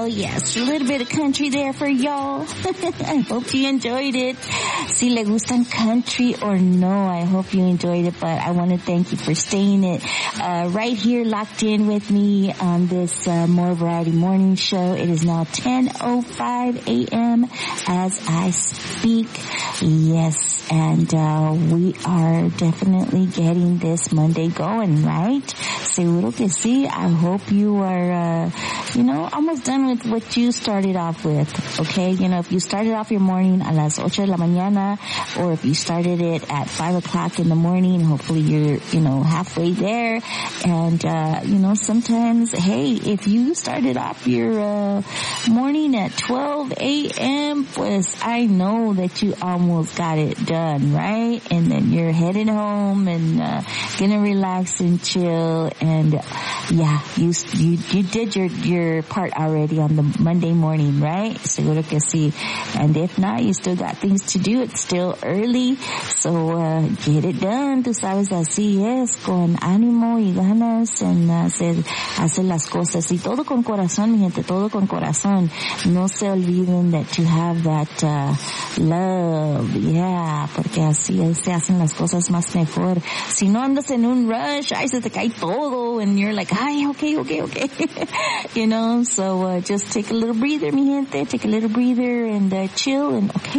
Oh yes, a little bit of country there for y'all. I hope you enjoyed it. Si le gustan country or no, I hope you enjoyed it, but I want to thank you for staying right here locked in with me on this More Variety Morning Show. It is now 10:05 a.m. as I speak. Yes, and we are definitely getting this Monday going, right? Seguro que sí. I hope you are, almost done with what you started off with, okay? If you started off your morning a las 8 de la mañana, or if you started it at 5 o'clock in the morning, hopefully you're, halfway there. And, sometimes, hey, if you started off your, morning at 12 a.m., pues I know that you almost got it done, right? And then you're heading home and, gonna relax and chill. And, yeah, you did your part already on the Monday morning, right? Seguro que sí. And if not, you still got things to do. It's still early. So, get it done. Tú sabes, así es, con ánimo y ganas, en hacer las cosas. Y todo con corazón, mi gente, todo con corazón. No se olviden that you have that, love. Yeah, porque así se hacen las cosas más mejor. Si no andas en un rush, ay, se te cae todo, and you're like, ay, okay. So, just take a little breather, mi gente, take a little breather and, chill and okay,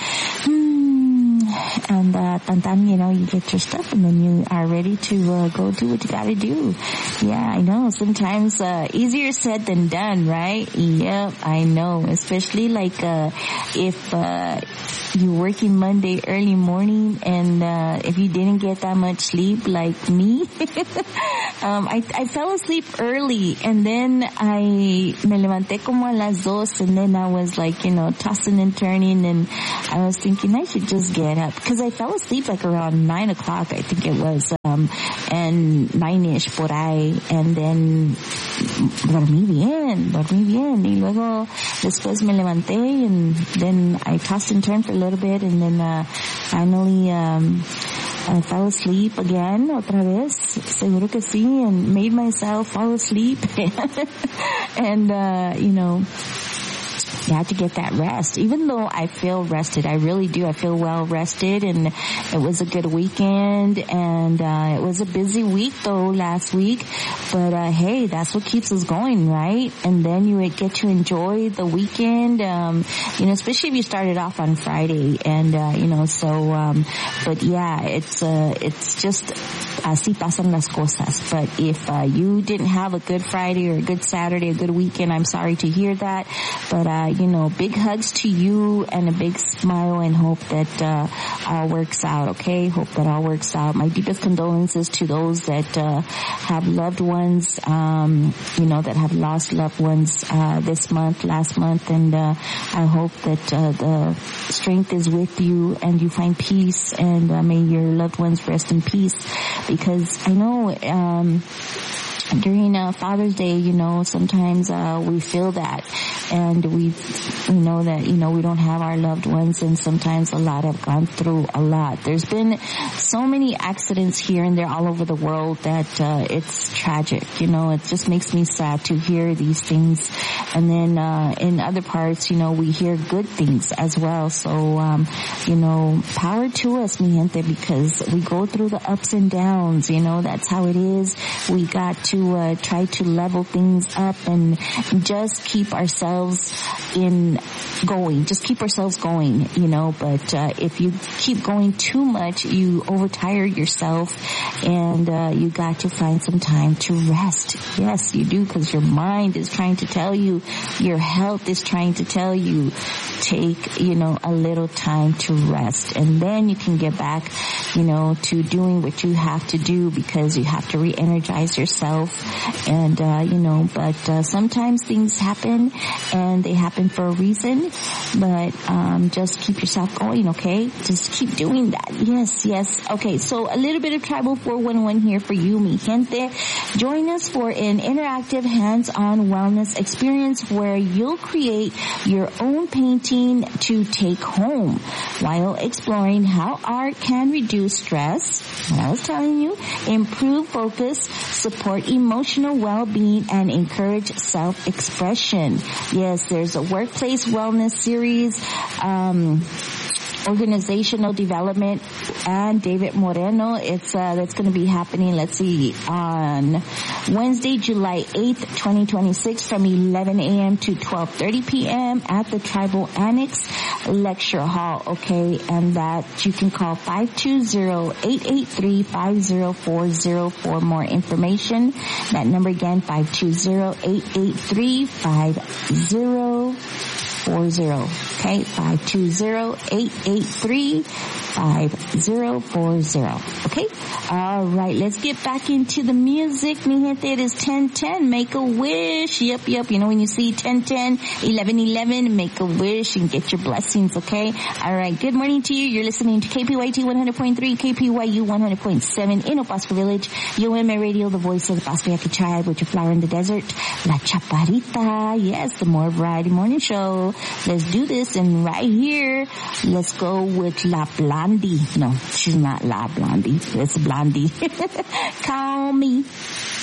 and tantan, you get your stuff and then you are ready to go do what you gotta do. Yeah, I know. Sometimes easier said than done, right? Yep, I know. Especially like if you're working Monday early morning and if you didn't get that much sleep like me, I fell asleep early and then me levanté como a las 2 and then I was like, tossing and turning and I was thinking I should just get up because I fell asleep like around 9 o'clock, I think it was, and 9ish por ahí, and then dormí bien, y luego después me levanté and then I tossed and turned for a little bit and then finally I fell asleep again, otra vez, seguro que sí, and made myself fall asleep and you have to get that rest. Even though I feel rested, I really do. I feel well rested, and it was a good weekend, and it was a busy week though last week. But hey, that's what keeps us going, right? And then you get to enjoy the weekend, especially if you started off on Friday, and but yeah, it's just así pasan las cosas. But if you didn't have a good Friday or a good Saturday, a good weekend, I'm sorry to hear that. But big hugs to you and a big smile and hope that all works out, okay? Hope that all works out. My deepest condolences to those that have loved ones, that have lost loved ones last month, and I hope that the strength is with you and you find peace, and may your loved ones rest in peace, because I know during Father's Day, sometimes we feel that, and we know that we don't have our loved ones, and sometimes a lot have gone through a lot. There's been so many accidents here and there all over the world that it's tragic. It just makes me sad to hear these things. And then in other parts, we hear good things as well. So power to us, mi gente, because we go through the ups and downs. That's how it is. We got to try to level things up and just keep ourselves going. Just keep ourselves going, but if you keep going too much, you overtire yourself, and you got to find some time to rest. Yes, you do, because your mind is trying to tell you, your health is trying to tell you, take, a little time to rest, and then you can get back, to doing what you have to do, because you have to re-energize yourself. And but sometimes things happen, and they happen for a reason, but just keep yourself going, okay? Just keep doing that. Yes. Okay, so a little bit of Tribal 411 here for you, mi gente. Join us for an interactive hands-on wellness experience where you'll create your own painting painting to take home while exploring how art can reduce stress, what I was telling you, improve focus, support emotional well-being, and encourage self-expression. Yes, there's a workplace wellness series, organizational development, and David Moreno. It's that's going to be happening, let's see, on Wednesday, July 8th, 2026 from 11 a.m. to 12:30 p.m. at the Tribal Annex Lecture Hall, okay? And that you can call 520-883-5040 for more information. That number again, 520-883-5040. Okay, 520-883-5040. Okay, all right, let's get back into the music. Mi gente, it is 10:10. Make a wish. Yep. You know when you see 10:10, 11:11, make a wish and get your blessings. Okay. All right. Good morning to you. You're listening to KPYT 100.3, KPYU 100.7 in Opasco Village. UMA Radio, the voice of the Pasco Yaqui tribe, with your flower in the desert, La Chaparrita. Yes, the More Variety Morning Show. Let's do this, and right here, let's go with La Blondie. No, she's not La Blondie. It's Blondie. Call me.